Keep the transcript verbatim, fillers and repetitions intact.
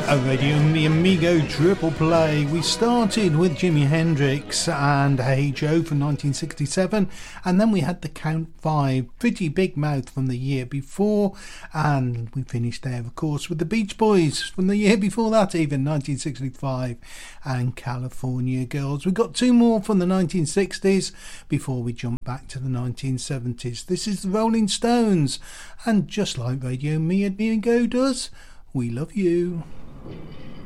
A Radio Mi Amigo triple play. We started with Jimi Hendrix and Hey Joe from nineteen sixty-seven, and then we had the Count Five, Pretty Big Mouth from the year before, and we finished there, of course, with the Beach Boys from the year before that, even nineteen sixty-five, and California Girls. We got two more from the nineteen sixties before we jump back to the nineteen seventies. This is the Rolling Stones, and just like Radio Mi Amigo does, we love you.